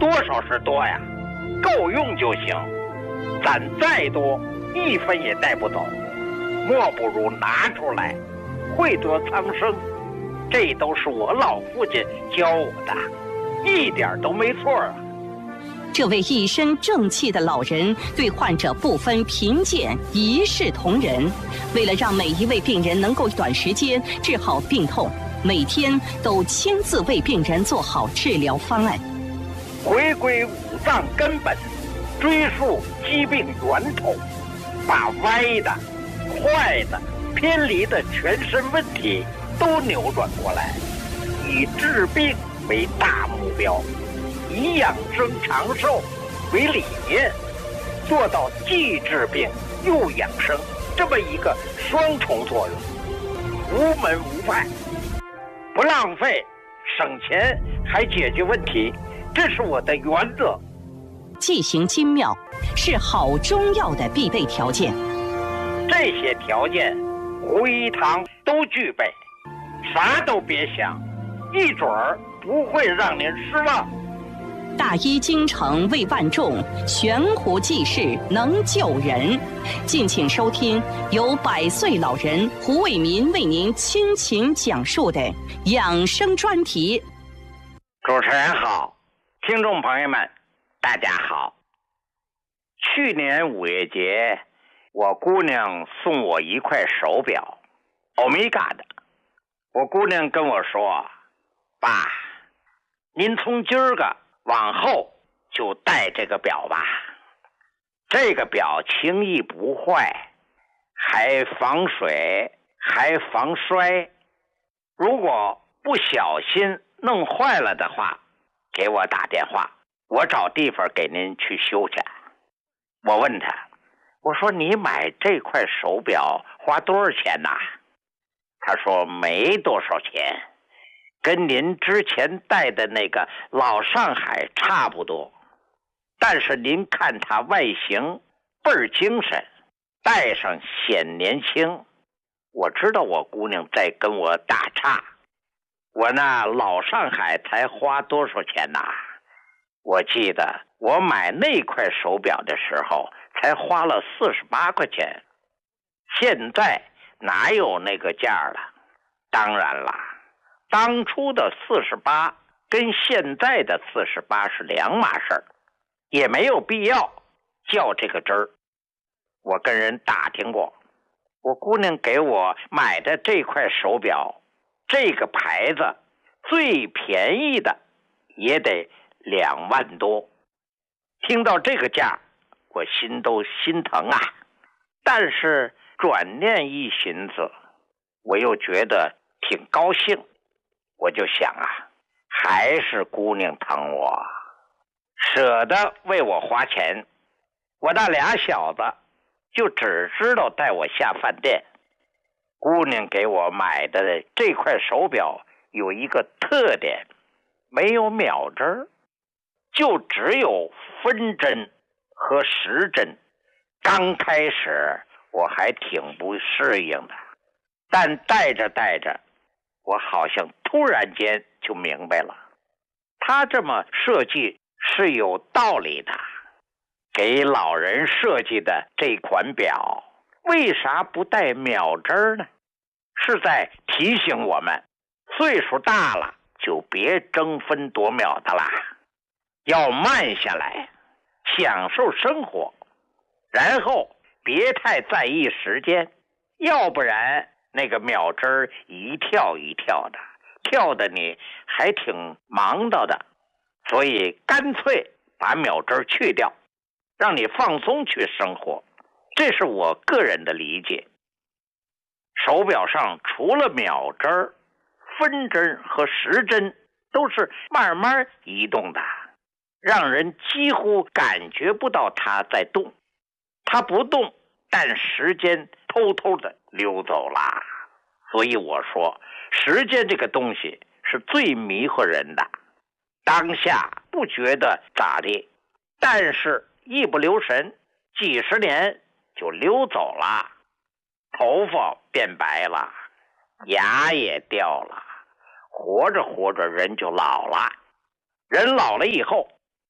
多少是多呀，够用就行。攒再多，1分也带不走，莫不如拿出来，惠得苍生。这都是我老父亲教我的，一点都没错啊。 这位一身正气的老人对患者不分贫贱，一视同仁。为了让每一位病人能够短时间治好病痛，每天都亲自为病人做好治疗方案。 回归五脏根本，追溯疾病源头，把歪的、坏的、偏离的全身问题都扭转过来，以治病为大目标，以养生长寿为理念，做到既治病又养生这么一个双重作用，无门无派，不浪费，省钱还解决问题，这是我的原则。 剂行精妙是好中药的必备条件， 这些条件胡一堂都具备，啥都别想，一准儿不会让您失望。 大医精诚为万众，悬壶济世能救人。敬请收听由100岁老人胡卫民为您倾情讲述的养生专题。 主持人好，听众朋友们大家好。去年5月节，我姑娘送我一块手表，欧米伽的。我姑娘跟我说，爸，您从今儿个往后就戴这个表吧，这个表轻易不坏，还防水，还防摔。如果不小心弄坏了的话，给我打电话，我找地方给您去修去。我问他，我说你买这块手表花多少钱呐？他说没多少钱，跟您之前戴的那个老上海差不多，但是您看它外形倍儿精神，戴上显年轻。我知道我姑娘在跟我打岔，我那老上海才花多少钱呐？我记得我买那块手表的时候才花了48块钱，现在哪有那个价了？当然了，当初的48跟现在的48是两码事儿，也没有必要较这个真儿。我跟人打听过，我姑娘给我买的这块手表，这个牌子最便宜的也得2万多。听到这个价，我心都心疼啊。但是转念一寻思，我又觉得挺高兴。我就想啊，还是姑娘疼我，舍得为我花钱。我那俩小子就只知道带我下饭店。姑娘给我买的这块手表有一个特点，没有秒针，就只有分针和时针。刚开始我还挺不适应的，但戴着戴着，我好像突然间就明白了，他这么设计是有道理的。给老人设计的这款表，为啥不带秒针呢？是在提醒我们，岁数大了就别争分夺秒的啦，要慢下来，享受生活，然后别太在意时间，要不然那个秒针一跳一跳的，跳的你还挺忙叨的。所以干脆把秒针去掉，让你放松去生活，这是我个人的理解。手表上除了秒针、分针和时针都是慢慢移动的，让人几乎感觉不到它在动。它不动，但时间偷偷的溜走了。所以我说，时间这个东西是最迷惑人的。当下不觉得咋地，但是一不留神，几十年就溜走了。头发变白了，牙也掉了，活着活着人就老了。人老了以后，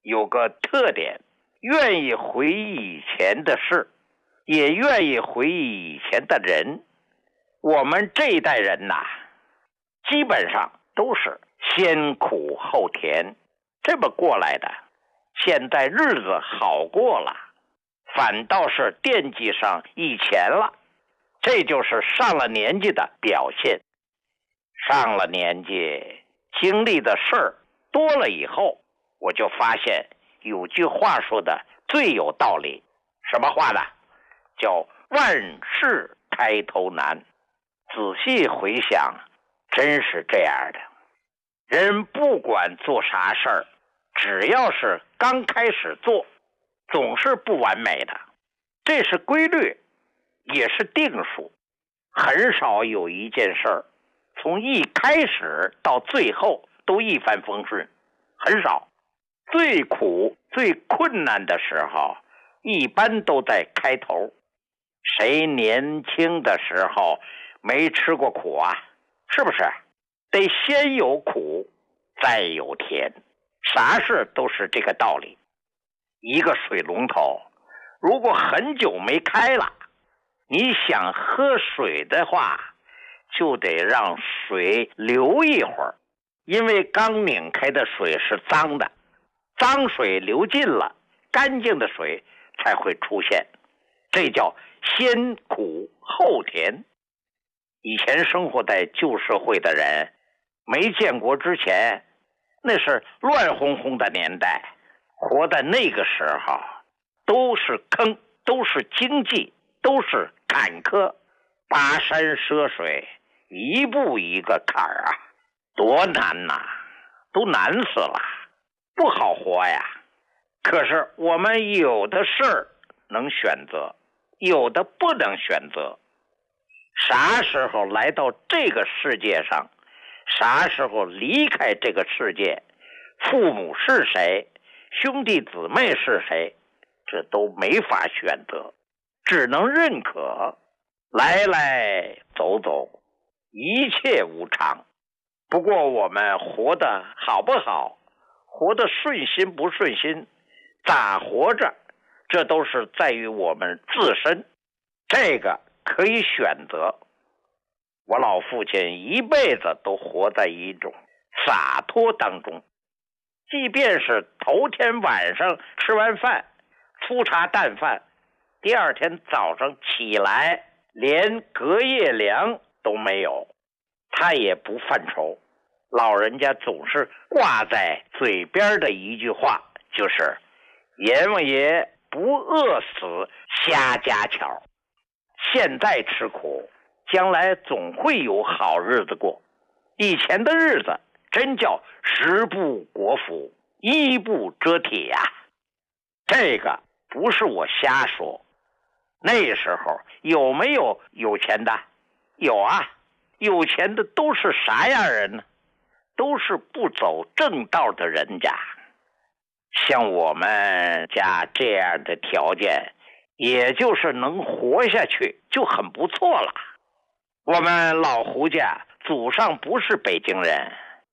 有个特点，愿意回忆以前的事，也愿意回忆以前的人。我们这一代人呐，基本上都是先苦后甜这么过来的。现在日子好过了，反倒是惦记上以前了，这就是上了年纪的表现。上了年纪，经历的事儿多了以后，我就发现有句话说的最有道理。什么话呢？叫万事开头难。仔细回想，真是这样的。人不管做啥事儿，只要是刚开始做，总是不完美的，这是规律，也是定数。很少有一件事儿从一开始到最后都一帆风顺，很少。最苦最困难的时候一般都在开头。谁年轻的时候没吃过苦啊？是不是？得先有苦再有甜，啥事都是这个道理。一个水龙头如果很久没开了，你想喝水的话，就得让水流一会儿，因为刚拧开的水是脏的，脏水流尽了，干净的水才会出现，这叫先苦后甜。以前生活在旧社会的人，没建国之前，那是乱哄哄的年代，活在那个时候，都是坑，都是经济，都是坎坷，跋山涉水，一步一个坎儿啊，多难呐，都难死了，不好活呀。可是我们有的事儿能选择，有的不能选择。啥时候来到这个世界上，啥时候离开这个世界，父母是谁，兄弟姊妹是谁，这都没法选择，只能认可。来来走走，一切无常。不过我们活得好不好，活得顺心不顺心，咋活着，这都是在于我们自身，这个可以选择。我老父亲一辈子都活在一种洒脱当中，即便是头天晚上吃完饭，粗茶淡饭，第二天早上起来连隔夜粮都没有，他也不犯愁。老人家总是挂在嘴边的一句话，就是阎王爷不饿死瞎家巧。现在吃苦，将来总会有好日子过。以前的日子真叫食不果腹，衣不遮体呀。这个不是我瞎说。那时候有没有有钱的？有啊，有钱的都是啥样人呢？都是不走正道的人家。像我们家这样的条件，也就是能活下去就很不错了。我们老胡家祖上不是北京人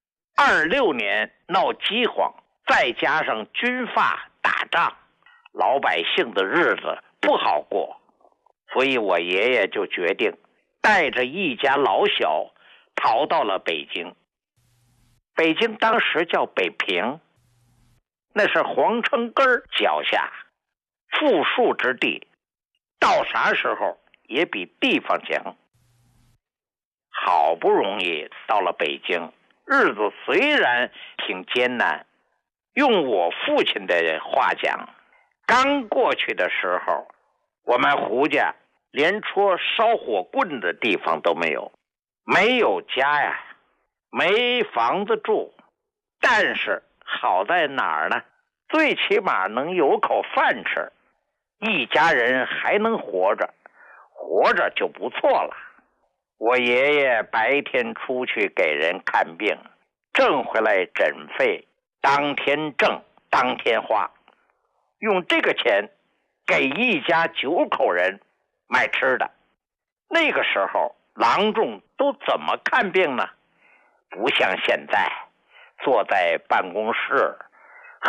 ，26年闹饥荒，再加上军阀打仗，老百姓的日子不好过，所以我爷爷就决定带着一家老小逃到了北京。北京当时叫北平，那是皇城根脚下富庶之地，到啥时候也比地方强。好不容易到了北京，日子虽然挺艰难，用我父亲的话讲，刚过去的时候，我们胡家连戳烧火棍的地方都没有，没有家呀，没房子住。但是好在哪儿呢？最起码能有口饭吃，一家人还能活着，活着就不错了。我爷爷白天出去给人看病，挣回来诊费，当天挣当天花，用这个钱给一家9口人买吃的。那个时候郎中都怎么看病呢？不像现在坐在办公室